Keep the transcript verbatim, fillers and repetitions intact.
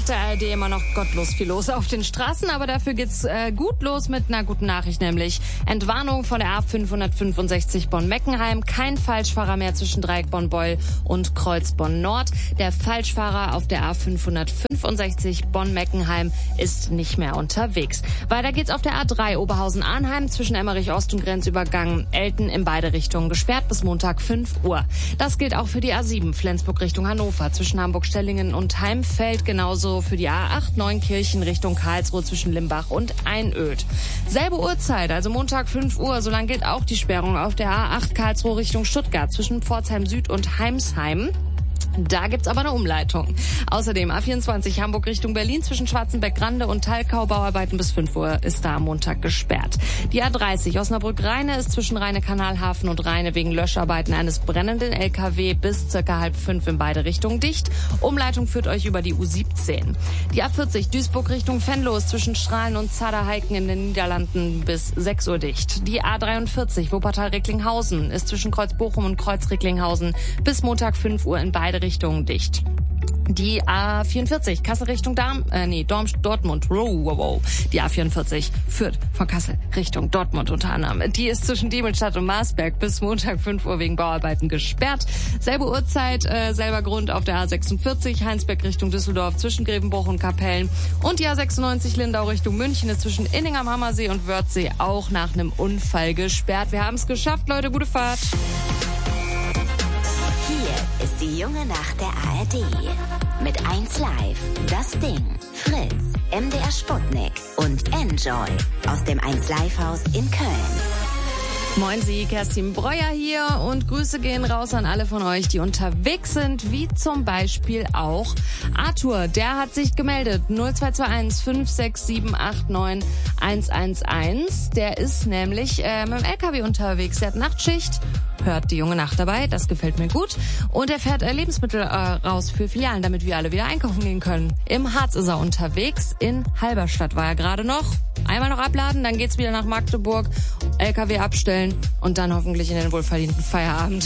der A R D immer noch gottlos viel los auf den Straßen, aber dafür geht's äh, gut los mit einer guten Nachricht, nämlich Entwarnung von der A fünfhundertfünfundsechzig Bonn-Meckenheim. Kein Falschfahrer mehr zwischen Dreieck Bonn-Beul und Kreuz Bonn-Nord. Der Falschfahrer auf der A fünfhundertfünfundsechzig Bonn-Meckenheim ist nicht mehr unterwegs. Weiter geht's auf der A drei Oberhausen-Arnheim zwischen Emmerich-Ost und Grenzübergang Elten in beide Richtungen gesperrt bis Montag fünf Uhr. Das gilt auch für die A sieben Flensburg Richtung Hannover zwischen Hamburg-Stellingen und Heimfeld, genauso für die A acht Neunkirchen Richtung Karlsruhe zwischen Limbach und Einöd. Selbe Uhrzeit, also Montag fünf Uhr, so lang gilt auch die Sperrung auf der A acht Karlsruhe Richtung Stuttgart zwischen Pforzheim Süd und Heimsheim. Da gibt's aber eine Umleitung. Außerdem A vierundzwanzig Hamburg Richtung Berlin zwischen Schwarzenbeck-Grande und Talkau. Bauarbeiten bis fünf Uhr ist da am Montag gesperrt. Die A dreißig Osnabrück-Rheine ist zwischen Rheine-Kanalhafen und Rheine wegen Löscharbeiten eines brennenden L K W bis circa halb fünf in beide Richtungen dicht. Umleitung führt euch über die U siebzehn. Die A vierzig Duisburg Richtung Venlo ist zwischen Strahlen und Zaderheiken in den Niederlanden bis sechs Uhr dicht. Die A dreiundvierzig Wuppertal-Recklinghausen ist zwischen Kreuz Bochum und Kreuz Recklinghausen bis Montag fünf Uhr in beide Richtungen dicht. Die A vierundvierzig Kassel Richtung Darm, äh, nee, Dorm, Dortmund, wow, wow, wow. Die A vierundvierzig führt von Kassel Richtung Dortmund unter anderem. Die ist zwischen Diemelstadt und Marsberg bis Montag fünf Uhr wegen Bauarbeiten gesperrt. Selbe Uhrzeit, äh, selber Grund auf der A sechsundvierzig Heinsberg Richtung Düsseldorf zwischen Grevenbruch und Kapellen. Und die A sechsundneunzig Lindau Richtung München ist zwischen Inning am Hammersee und Wörthsee auch nach einem Unfall gesperrt. Wir haben es geschafft, Leute, gute Fahrt. Hier ist die junge Nacht der A R D. Mit eins Live, das Ding, Fritz, M D R Sputnik und Enjoy aus dem eins Live Haus in Köln. Moin Sie, Kerstin Breuer hier und Grüße gehen raus an alle von euch, die unterwegs sind, wie zum Beispiel auch Arthur. Der hat sich gemeldet, null zwei zwei eins fünf sechs sieben acht neun eins eins eins. Der ist nämlich äh, mit dem L K W unterwegs, der hat Nachtschicht, hört die junge Nacht dabei, das gefällt mir gut. Und er fährt äh, Lebensmittel äh, raus für Filialen, damit wir alle wieder einkaufen gehen können. Im Harz ist er unterwegs, in Halberstadt war er gerade noch. Einmal noch abladen, dann geht's wieder nach Magdeburg, L K W abstellen und dann hoffentlich in den wohlverdienten Feierabend.